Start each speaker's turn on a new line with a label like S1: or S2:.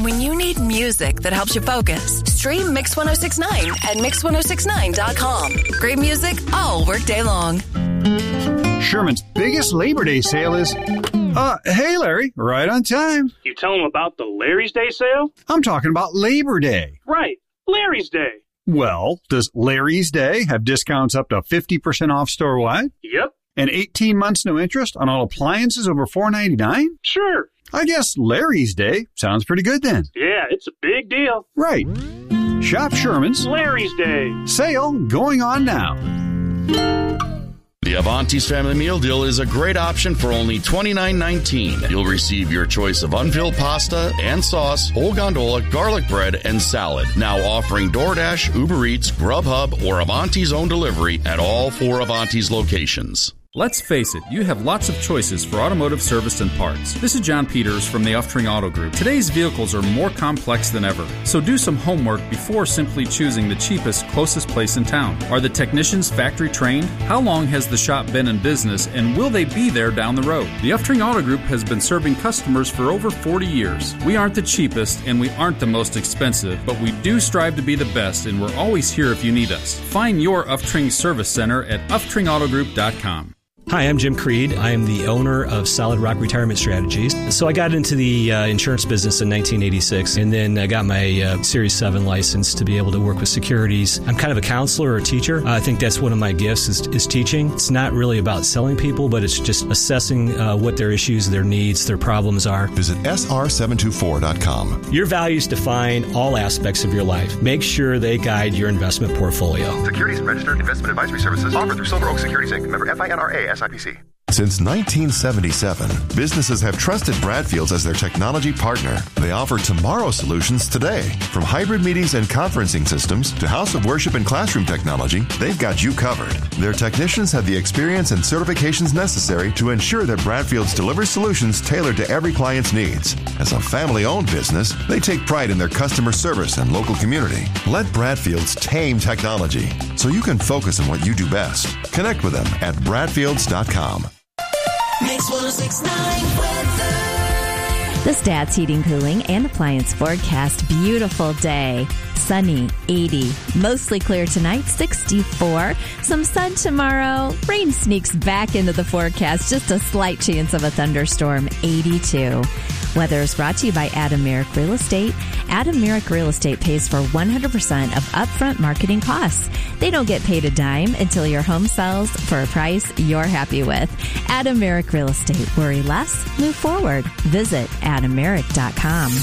S1: when you need music that helps you focus, stream Mix 1069 at Mix1069.com. Great music all workday long.
S2: Sherman's biggest Labor Day sale is... hey, Larry, right on time.
S3: You tell them about the Larry's Day sale?
S2: I'm talking about Labor Day.
S3: Right, Larry's Day.
S2: Well, does Larry's Day have discounts up to 50% off store-wide?
S3: Yep.
S2: And 18 months no interest on all appliances over $4.99?
S3: Sure.
S2: I guess Larry's Day sounds pretty good then.
S3: Yeah, it's a big deal.
S2: Right. Shop Sherman's
S3: Larry's Day
S2: sale going on now.
S4: The Avanti's Family Meal Deal is a great option for only $29.19. You'll receive your choice of unfilled pasta and sauce, whole gondola, garlic bread, and salad. Now offering DoorDash, Uber Eats, Grubhub, or Avanti's own delivery at all 4 Avanti's locations.
S5: Let's face it, you have lots of choices for automotive service and parts. This is John Peters from the Uftring Auto Group. Today's vehicles are more complex than ever, so do some homework before simply choosing the cheapest, closest place in town. Are the technicians factory trained? How long has the shop been in business, and will they be there down the road? The Uftring Auto Group has been serving customers for over 40 years. We aren't the cheapest, and we aren't the most expensive, but we do strive to be the best, and we're always here if you need us. Find your Uftring Service Center at UftringAutogroup.com.
S6: Hi, I'm Jim Creed. I am the owner of Solid Rock Retirement Strategies. So I got into the insurance business in 1986 and then I got my Series 7 license to be able to work with securities. I'm kind of a counselor or a teacher. I think that's one of my gifts is teaching. It's not really about selling people, but it's just assessing what their issues, their needs, their problems are.
S7: Visit sr724.com.
S6: Your values define all aspects of your life. Make sure they guide your investment portfolio.
S8: Securities and registered investment advisory services offered through Silver Oak Securities Inc. Member FINRA SIPC.
S7: Since 1977, businesses have trusted Bradfields as their technology partner. They offer tomorrow solutions today. From hybrid meetings and conferencing systems to house of worship and classroom technology, they've got you covered. Their technicians have the experience and certifications necessary to ensure that Bradfields delivers solutions tailored to every client's needs. As a family-owned business, they take pride in their customer service and local community. Let Bradfields tame technology so you can focus on what you do best. Connect with them at bradfields.com.
S9: Mix 1069 weather.
S10: The Stats Heating, Cooling, and Appliance forecast. Beautiful day. Sunny, 80. Mostly clear tonight, 64. Some sun tomorrow. Rain sneaks back into the forecast. Just a slight chance of a thunderstorm, 82. Weather is brought to you by Adam Merrick Real Estate. Adam Merrick Real Estate pays for 100% of upfront marketing costs. They don't get paid a dime until your home sells for a price you're happy with. Adam Merrick Real Estate. Worry less, move forward. Visit AdamMerrick.com.